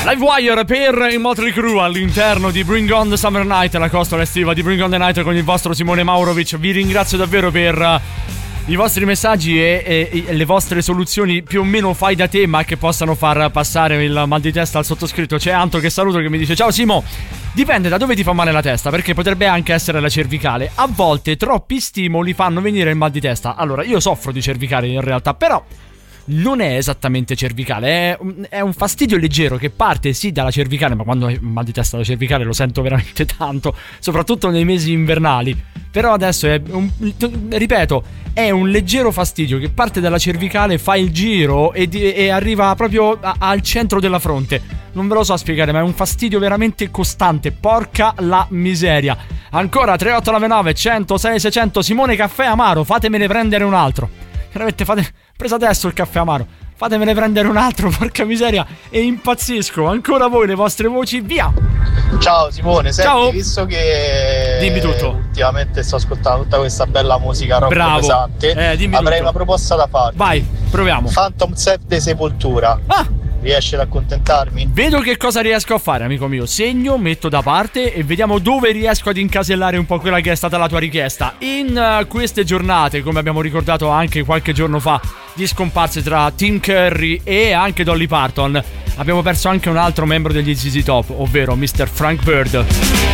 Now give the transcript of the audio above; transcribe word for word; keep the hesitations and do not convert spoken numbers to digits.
Livewire per i Motley Crue all'interno di Bring On the Summer Night, la costola estiva di Bring On the Night con il vostro Simone Maurovic. Vi ringrazio davvero per i vostri messaggi e, e, e le vostre soluzioni più o meno fai da te, ma che possano far passare il mal di testa al sottoscritto. C'è Anto che saluto che mi dice: ciao Simo, dipende da dove ti fa male la testa, perché potrebbe anche essere la cervicale. A volte troppi stimoli fanno venire il mal di testa. Allora, io soffro di cervicale in realtà, però non è esattamente cervicale, è un, è un fastidio leggero che parte sì dalla cervicale, ma quando ho mal di testa da cervicale lo sento veramente tanto, soprattutto nei mesi invernali. Però adesso è un, ripeto, è un leggero fastidio che parte dalla cervicale, fa il giro e, di, e arriva proprio a, al centro della fronte. Non ve lo so spiegare, ma è un fastidio veramente costante. Porca la miseria. Ancora tre otto nove nove, cento sei seicento. Simone, caffè amaro, fatemene prendere un altro. Veramente fate, preso adesso il caffè amaro, fatemene prendere un altro, porca miseria, e impazzisco. Ancora voi, le vostre voci, via. Ciao Simone, senti, ciao. Visto che dimmi tutto. Ultimamente sto ascoltando tutta questa bella musica rock bravo pesante, eh, dimmi avrei tutto. una proposta da farti. Vai, proviamo. Phantom Set dei Sepoltura. Ah, riesci ad accontentarmi? vedo che cosa riesco a fare, amico mio. Segno, metto da parte e vediamo dove riesco ad incasellare un po' quella che è stata la tua richiesta. In uh, queste giornate, come abbiamo ricordato anche qualche giorno fa, di scomparse tra Tim Curry e anche Dolly Parton, abbiamo perso anche un altro membro degli Z Z Top, ovvero mister Frank Bird.